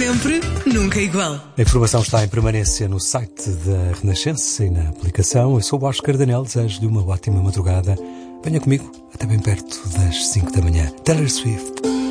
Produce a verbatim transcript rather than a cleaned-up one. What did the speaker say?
Sempre, nunca igual. A informação está em permanência no site da Renascença e na aplicação. Eu sou o Oscar Daniel, desejo-de uma ótima madrugada. Venha comigo até bem perto das cinco da manhã. Taylor Swift.